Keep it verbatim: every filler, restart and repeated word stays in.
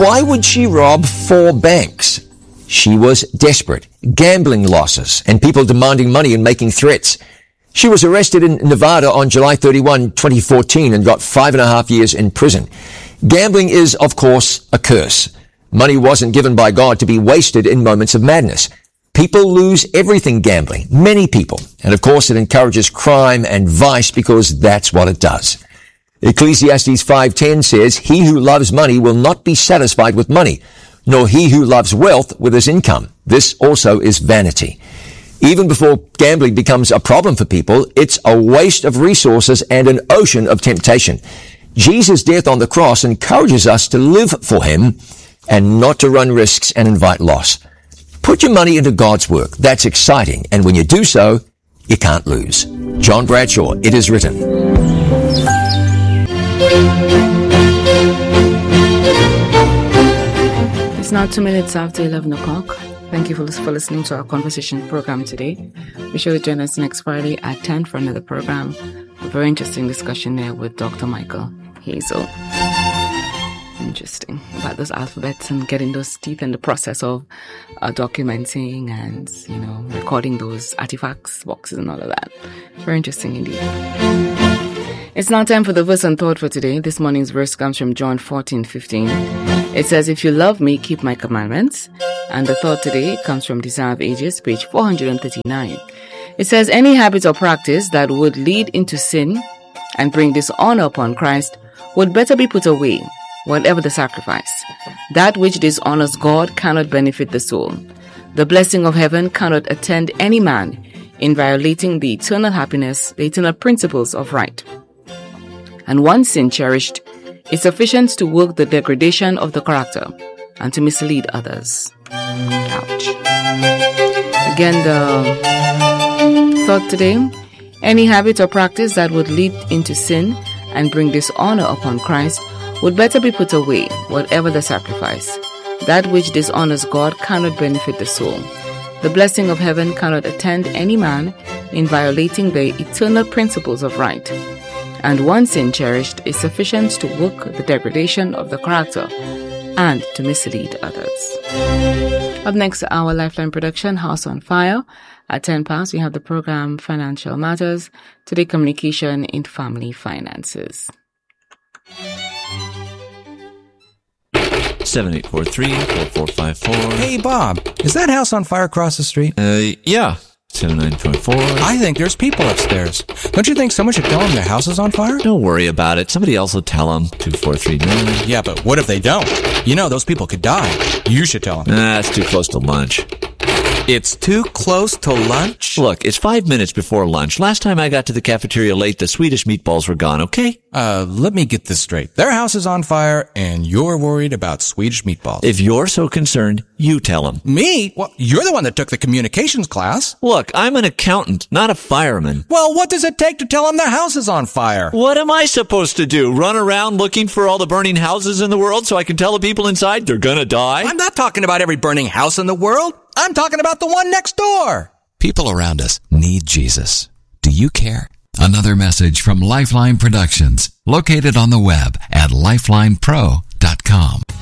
why would she rob four banks? She was desperate, gambling losses, and people demanding money and making threats. She was arrested in Nevada on July thirty-first, twenty fourteen, and got five and a half years in prison. Gambling is, of course, a curse. Money wasn't given by God to be wasted in moments of madness. People lose everything gambling, many people. And of course, it encourages crime and vice because that's what it does. Ecclesiastes five ten says, "He who loves money will not be satisfied with money, nor he who loves wealth with his income. This also is vanity." Even before gambling becomes a problem for people, it's a waste of resources and an ocean of temptation. Jesus' death on the cross encourages us to live for him and not to run risks and invite loss. Put your money into God's work. That's exciting. And when you do so, you can't lose. John Bradshaw, It Is Written. It's now two minutes after eleven o'clock. Thank you for, for listening to our conversation program today. Be sure to join us next Friday at ten for another program. A very interesting discussion there with Doctor Michael Hazel. Interesting about those alphabets and getting those teeth in the process of uh, documenting and, you know, recording those artifacts, boxes and all of that. Very interesting indeed. It's now time for the verse and thought for today. This morning's verse comes from John fourteen fifteen. It says, "If you love me, keep my commandments." And the thought today comes from Desire of Ages, page four hundred thirty-nine. It says, "Any habit or practice that would lead into sin and bring dishonor upon Christ would better be put away, whatever the sacrifice. That which dishonors God cannot benefit the soul. The blessing of heaven cannot attend any man in violating the eternal happiness, the eternal principles of right. And one sin cherished is sufficient to work the degradation of the character and to mislead others." Ouch. Again, the thought today: any habit or practice that would lead into sin and bring dishonor upon Christ would better be put away, whatever the sacrifice. That which dishonors God cannot benefit the soul. The blessing of heaven cannot attend any man in violating the eternal principles of right. And one sin cherished is sufficient to work the degradation of the character and to mislead others. Up next, our Lifeline production, House on Fire. At ten past, we have the program Financial Matters. Today, communication in family finances. seven eight four three, four four five four. Hey, Bob, is that house on fire across the street? Uh, yeah. seven nine two four. I think there's people upstairs. Don't you think someone should tell them their house is on fire? Don't worry about it. Somebody else will tell them. two four three nine. Yeah, but what if they don't? You know, those people could die. You should tell them. Nah, it's too close to lunch. It's too close to lunch? Look, it's five minutes before lunch. Last time I got to the cafeteria late, the Swedish meatballs were gone, okay? Uh, let me get this straight. Their house is on fire, and you're worried about Swedish meatballs. If you're so concerned, you tell them. Me? Well, you're the one that took the communications class. Look, I'm an accountant, not a fireman. Well, what does it take to tell them their house is on fire? What am I supposed to do? Run around looking for all the burning houses in the world so I can tell the people inside they're gonna die? I'm not talking about every burning house in the world. I'm talking about the one next door. People around us need Jesus. Do you care? Another message from Lifeline Productions, located on the web at lifeline pro dot com.